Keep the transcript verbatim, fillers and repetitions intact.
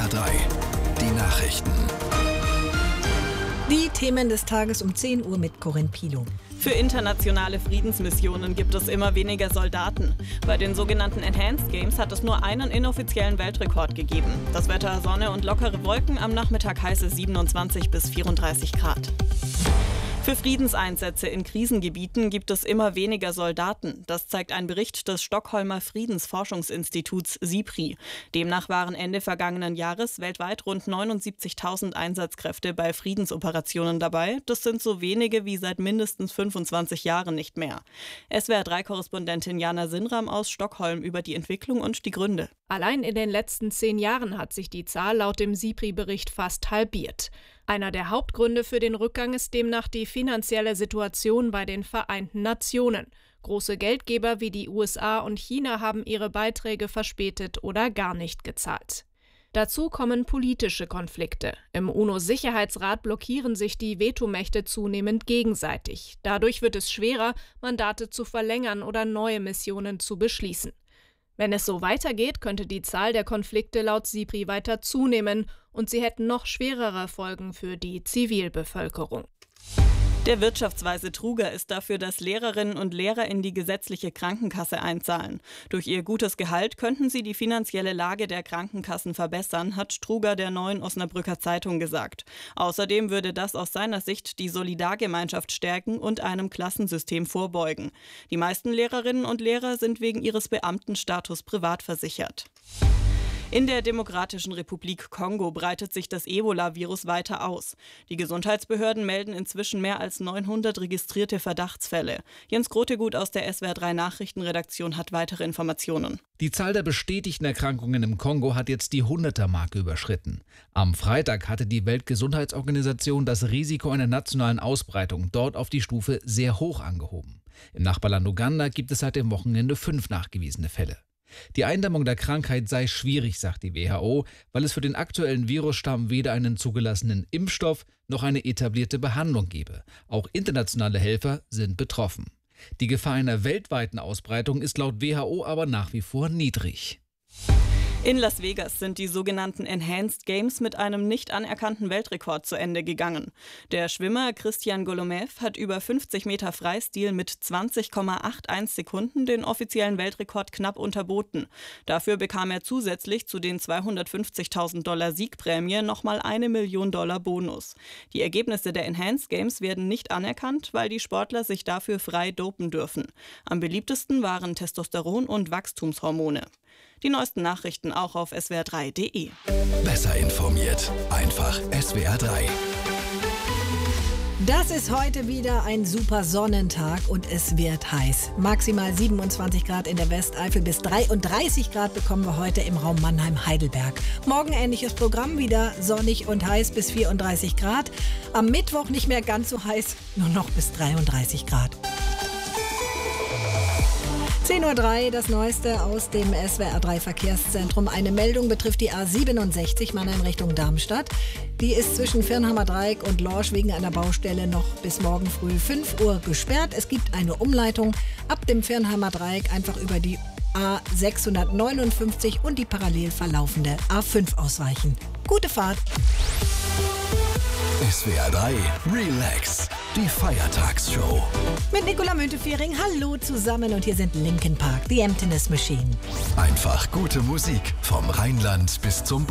R drei, die Nachrichten. Die Themen des Tages um zehn Uhr mit Corinne Pilow. Für internationale Friedensmissionen gibt es immer weniger Soldaten. Bei den sogenannten Enhanced Games hat es nur einen inoffiziellen Weltrekord gegeben. Das Wetter Sonne und lockere Wolken, am Nachmittag heiße siebenundzwanzig bis vierunddreißig Grad. Für Friedenseinsätze in Krisengebieten gibt es immer weniger Soldaten. Das zeigt ein Bericht des Stockholmer Friedensforschungsinstituts SIPRI. Demnach waren Ende vergangenen Jahres weltweit rund neunundsiebzigtausend Einsatzkräfte bei Friedensoperationen dabei. Das sind so wenige wie seit mindestens fünfundzwanzig Jahren nicht mehr. S W R drei Korrespondentin Jana Sinram aus Stockholm über die Entwicklung und die Gründe. Allein in den letzten zehn Jahren hat sich die Zahl laut dem SIPRI-Bericht fast halbiert. Einer der Hauptgründe für den Rückgang ist demnach die finanzielle Situation bei den Vereinten Nationen. Große Geldgeber wie die U S A und China haben ihre Beiträge verspätet oder gar nicht gezahlt. Dazu kommen politische Konflikte. Im UNO-Sicherheitsrat blockieren sich die Vetomächte zunehmend gegenseitig. Dadurch wird es schwerer, Mandate zu verlängern oder neue Missionen zu beschließen. Wenn es so weitergeht, könnte die Zahl der Konflikte laut SIPRI weiter zunehmen und sie hätten noch schwerere Folgen für die Zivilbevölkerung. Der Wirtschaftsweise Truger ist dafür, dass Lehrerinnen und Lehrer in die gesetzliche Krankenkasse einzahlen. Durch ihr gutes Gehalt könnten sie die finanzielle Lage der Krankenkassen verbessern, hat Truger der Neuen Osnabrücker Zeitung gesagt. Außerdem würde das aus seiner Sicht die Solidargemeinschaft stärken und einem Klassensystem vorbeugen. Die meisten Lehrerinnen und Lehrer sind wegen ihres Beamtenstatus privat versichert. In der Demokratischen Republik Kongo breitet sich das Ebola-Virus weiter aus. Die Gesundheitsbehörden melden inzwischen mehr als neunhundert registrierte Verdachtsfälle. Jens Grotegut aus der S W R drei Nachrichtenredaktion hat weitere Informationen. Die Zahl der bestätigten Erkrankungen im Kongo hat jetzt die hunderter-Marke überschritten. Am Freitag hatte die Weltgesundheitsorganisation das Risiko einer nationalen Ausbreitung dort auf die Stufe sehr hoch angehoben. Im Nachbarland Uganda gibt es seit dem Wochenende fünf nachgewiesene Fälle. Die Eindämmung der Krankheit sei schwierig, sagt die W H O, weil es für den aktuellen Virusstamm weder einen zugelassenen Impfstoff noch eine etablierte Behandlung gebe. Auch internationale Helfer sind betroffen. Die Gefahr einer weltweiten Ausbreitung ist laut W H O aber nach wie vor niedrig. In Las Vegas sind die sogenannten Enhanced Games mit einem nicht anerkannten Weltrekord zu Ende gegangen. Der Schwimmer Christian Golomev hat über fünfzig Meter Freistil mit zwanzig Komma einundachtzig Sekunden den offiziellen Weltrekord knapp unterboten. Dafür bekam er zusätzlich zu den zweihundertfünfzigtausend Dollar Siegprämie nochmal eine Million Dollar Bonus. Die Ergebnisse der Enhanced Games werden nicht anerkannt, weil die Sportler sich dafür frei dopen dürfen. Am beliebtesten waren Testosteron und Wachstumshormone. Die neuesten Nachrichten auch auf S W R drei Punkt de. Besser informiert, einfach S W R drei. Das ist heute wieder ein super Sonnentag und es wird heiß. Maximal siebenundzwanzig Grad in der Westeifel, bis dreiunddreißig Grad bekommen wir heute im Raum Mannheim-Heidelberg. Morgen ähnliches Programm, wieder sonnig und heiß bis vierunddreißig Grad. Am Mittwoch nicht mehr ganz so heiß, nur noch bis dreiunddreißig Grad. zehn Uhr drei, das Neueste aus dem S W R drei Verkehrszentrum. Eine Meldung betrifft die A siebenundsechzig Mannheim Richtung Darmstadt. Die ist zwischen Firnheimer Dreieck und Lorsch wegen einer Baustelle noch bis morgen früh fünf Uhr gesperrt. Es gibt eine Umleitung ab dem Firnheimer Dreieck einfach über die A sechshundertneunundfünfzig und die parallel verlaufende A fünf ausweichen. Gute Fahrt! S W R drei Relax, die Feiertagsshow. Mit Nicola Müntefering, hallo zusammen und hier sind Linkin Park, The Emptiness Machine. Einfach gute Musik vom Rheinland bis zum